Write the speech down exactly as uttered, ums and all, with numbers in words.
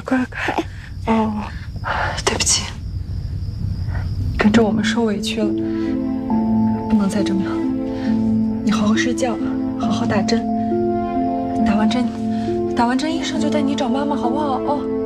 乖乖。哦，对不起，跟着我们受委屈了，不能再这么样了。你好好睡觉，好好打针。打完针，打完针，医生就带你找妈妈，好不好？哦。